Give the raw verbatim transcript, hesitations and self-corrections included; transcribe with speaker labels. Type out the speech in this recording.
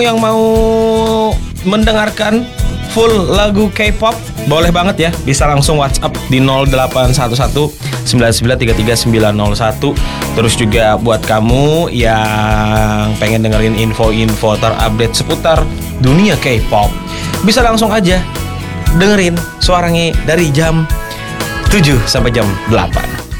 Speaker 1: Yang mau mendengarkan full lagu K-pop, boleh banget ya, bisa langsung WhatsApp di nol delapan satu satu sembilan sembilan tiga tiga sembilan nol satu. Terus juga buat kamu yang pengen dengerin info-info terupdate seputar dunia K-pop, bisa langsung aja dengerin suaranya dari jam tujuh sampai jam delapan.